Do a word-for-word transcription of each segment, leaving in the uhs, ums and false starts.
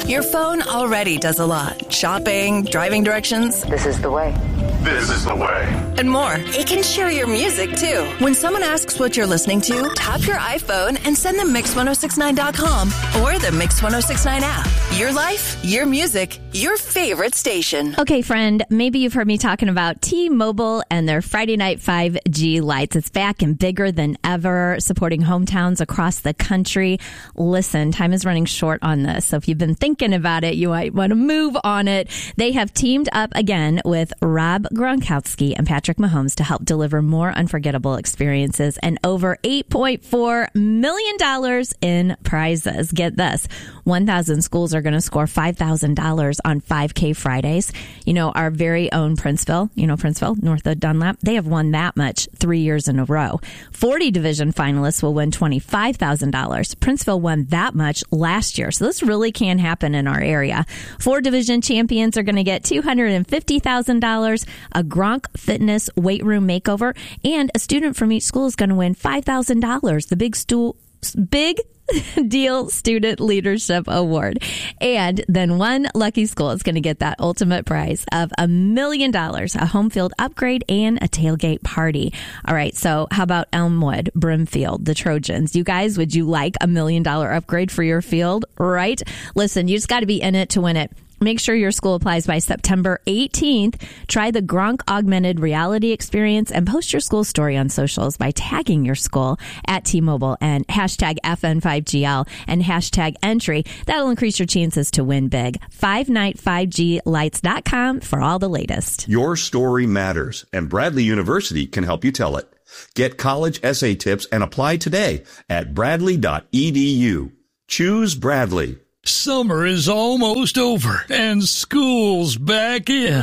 Your phone already does a lot. Shopping, driving directions. This is the way. This is the way. And more. It can share your music, too. When someone asks what you're listening to, tap your iPhone and send them mix ten sixty-nine dot com or the Mix ten sixty-nine app. Your life, your music, your favorite station. Okay, friend, maybe you've heard me talking about T-Mobile and their Friday Night five G lights. It's back and bigger than ever, supporting hometowns across the country. Listen, time is running short on this, so if you've been thinking about it, you might want to move on it. They have teamed up again with Rob Gronkowski and Patrick Mahomes to help deliver more unforgettable experiences and over eight point four million dollars in prizes. Get this. one thousand schools are going to score five thousand dollars on five K Fridays. You know, our very own Princeville, you know, Princeville, north of Dunlap, they have won that much three years in a row. forty division finalists will win twenty-five thousand dollars. Princeville won that much last year. So this really can happen in our area. Four division champions are going to get two hundred fifty thousand dollars. A Gronk Fitness weight room makeover, and a student from each school is going to win five thousand dollars. The big stool, big deal student leadership award. And then one lucky school is going to get that ultimate prize of a million dollars, a home field upgrade, and a tailgate party. All right. So how about Elmwood, Brimfield, the Trojans? You guys, would you like a million dollar upgrade for your field? Right? Listen, you just got to be in it to win it. Make sure your school applies by September eighteenth. Try the Gronk augmented reality experience and post your school story on socials by tagging your school at T-Mobile and hashtag F N five G L and hashtag entry. That'll increase your chances to win big. five night five G lights dot com for all the latest. Your story matters, and Bradley University can help you tell it. Get college essay tips and apply today at bradley dot e d u. Choose Bradley. Summer is almost over, and school's back in.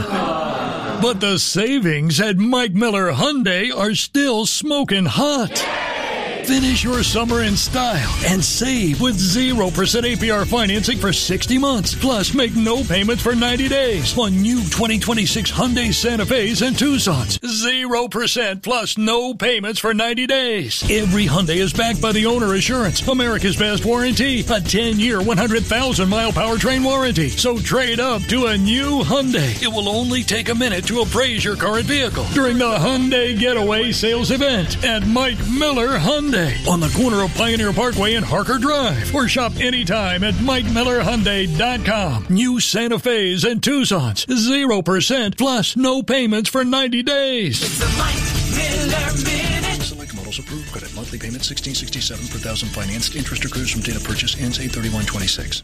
But the savings at Mike Miller Hyundai are still smoking hot. Finish your summer in style and save with zero percent A P R financing for sixty months. Plus, make no payments for ninety days on new twenty twenty-six Hyundai Santa Fe's and Tucsons. zero percent plus no payments for ninety days. Every Hyundai is backed by the Owner Assurance, America's Best Warranty, a ten-year, one hundred thousand mile powertrain warranty. So trade up to a new Hyundai. It will only take a minute to appraise your current vehicle during the Hyundai Getaway Sales Event at Mike Miller Hyundai on the corner of Pioneer Parkway and Harker Drive, or shop anytime at mike miller hyundai dot com. New Santa Fe's and Tucsons, zero percent plus no payments for ninety days. It's a Mike Miller Minute. Select models approved. Credit monthly payment sixteen sixty-seven per thousand financed. Interest accrues from date of purchase. Ends eight thirty-one twenty-six.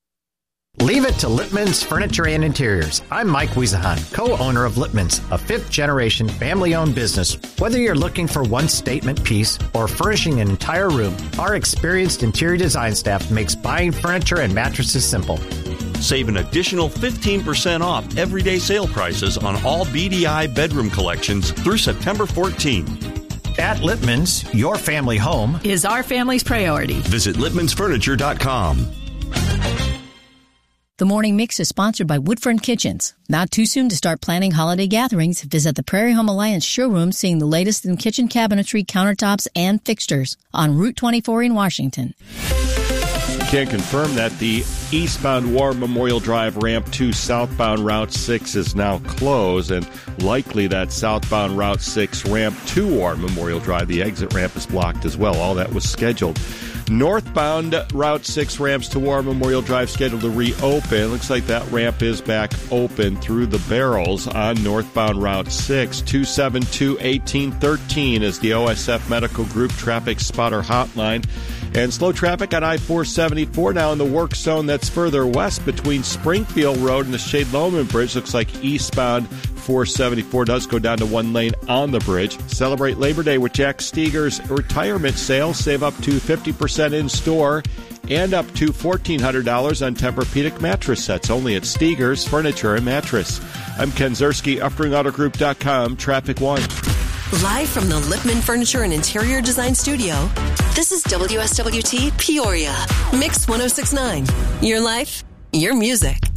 Leave it to Lippman's Furniture and Interiors. I'm Mike Wiesahan, co-owner of Lippman's, a fifth-generation family-owned business. Whether you're looking for one statement piece or furnishing an entire room, our experienced interior design staff makes buying furniture and mattresses simple. Save an additional fifteen percent off everyday sale prices on all B D I bedroom collections through September fourteenth. At Lippman's, your family home is our family's priority. Visit lippmans furniture dot com. The Morning Mix is sponsored by Woodfront Kitchens. Not too soon to start planning holiday gatherings. Visit the Prairie Home Alliance showroom, seeing the latest in kitchen cabinetry, countertops, and fixtures on Route twenty-four in Washington. Can confirm that the eastbound War Memorial Drive ramp to southbound Route six is now closed, and likely that southbound Route six ramp to War Memorial Drive, the exit ramp, is blocked as well. All that was scheduled. Northbound Route six ramps to War Memorial Drive scheduled to reopen. Looks like that ramp is back open through the barrels on northbound Route six. two seven two, one eight one three is the O S F Medical Group Traffic Spotter Hotline. And slow traffic on I four seventy-four now in the work zone that's further west between Springfield Road and the Shade Loman Bridge. Looks like eastbound four seventy-four does go down to one lane on the bridge. Celebrate Labor Day with Jack Steger's retirement sale. Save up to fifty percent in store and up to fourteen hundred dollars on Tempur-Pedic mattress sets. Only at Steger's Furniture and Mattress. I'm Ken Zerski, Uftring Auto Group dot com, Traffic One. Live from the Lippman Furniture and Interior Design Studio, this is W S W T Peoria. Mix ten sixty-nine. Your life, your music.